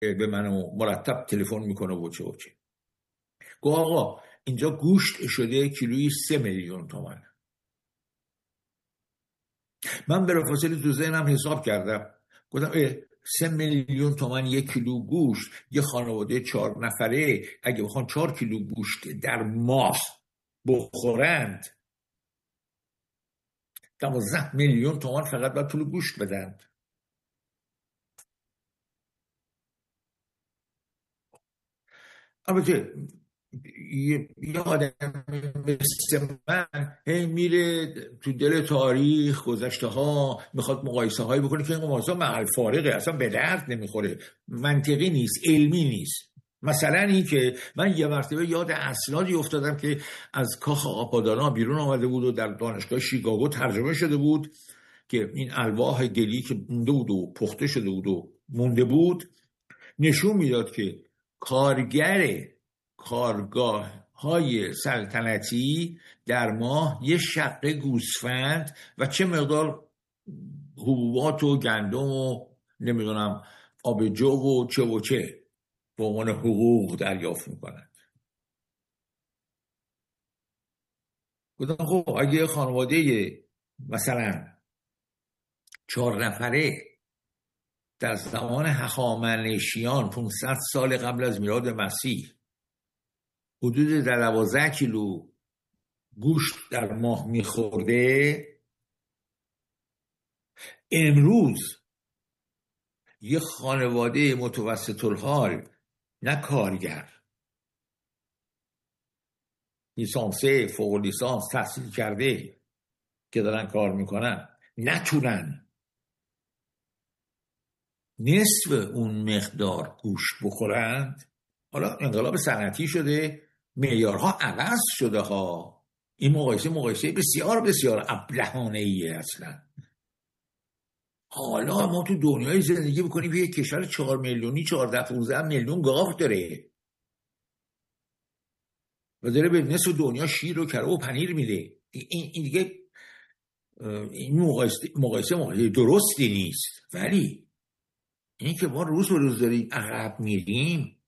به منو مرتب تلفن میکنه و چه و چه. گفت آقا اینجا گوشت شده کیلویی 3 میلیون تومان. من بلافاصله تو ذهنم حساب کردم، گفتم 3 میلیون تومان 1 کیلو گوشت، یه خانواده 4 نفره اگه بخوان 4 کیلو گوشت در ماه بخورند 12 میلیون تومان فقط باید پول گوشت بدن. البته یه آدم مثل من میره تو دل تاریخ گذشته ها میخواد مقایسه هایی بکنه که این مقایسه محل فارغه، اصلا به درد نمیخوره، منطقی نیست، علمی نیست. مثلا این که من یه مرتبه یاد اسنادی افتادم که از کاخ آپادانا بیرون آمده بود و در دانشگاه شیکاگو ترجمه شده بود که این الواح گلی که مونده بود و پخته شده بود و مونده بود نشون میداد که کارگاه های سلطنتی در ماه یه شقه گوسفند و چه مقدار حبوبات و گندم و نمیدونم آبجو و چه به عنوان حقوق دریافت میکنند. گفتم خب اگه خانواده مثلا 4 نفره در زمان هخامنشیان 500 سال قبل از میلاد مسیح حدود 12 کیلو گوشت در ماه میخورده، امروز یه خانواده متوسط الحال، نه کارگر، لیسانسه فوق لیسانس تحصیل کرده که دارن کار میکنن، نتونن نصف اون مقدار گوشت بخورند. حالا انقلاب صنعتی شده، معیارها عوض شده ها، این مقایسه بسیار بسیار ابلهانه‌ایه اصلا. حالا ما تو دنیای زندگی بکنیم یه کشور 4 میلیونی 14-15 میلیون گاو داره و داره به نصف دنیا شیر و کره و پنیر میده. این دیگه این مقایسه درستی نیست. ولی این که ما روز به روز داریم عقب میریم،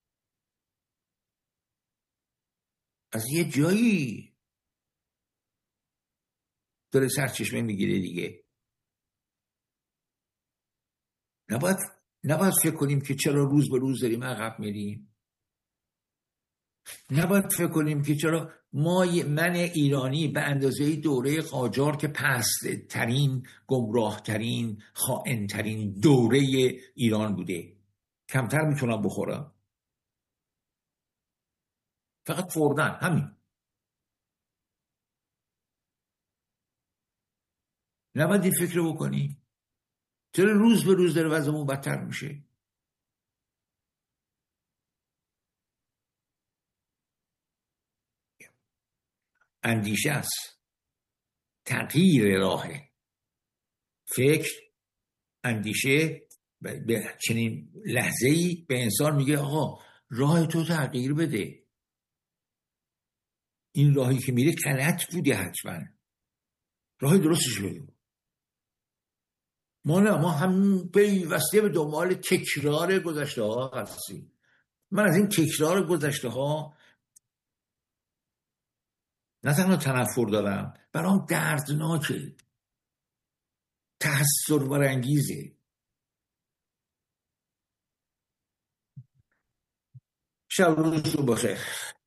از یه جایی داره سرچشمه میگیره دیگه. نباید فکر کنیم که چرا روز به روز داریم عقب میریم. نباید فکر کنیم که چرا من ایرانی به اندازه دوره قاجار که پست ترین، گمراه ترین، خائن ترین دوره ایران بوده کمتر میتونم بخورم. فقط خوردن، همین. نباید این فکر رو بکنی چرا روز به روز داره وضعمون بدتر میشه. اندیشه است، تغییر راه فکر. اندیشه به چنین لحظه‌ای به انسان میگه آقا راه تو تغییر بده، این راهی که میره غلط بوده، حتما راه درستش بده. ما هم پیوسته به دنبال تکرار گذشته ها هستیم. من از این تکرار گذشته ها نه تنها تنفر دارم، برام دردناکه، تحسر برانگیزه. شب روزتون بخیر.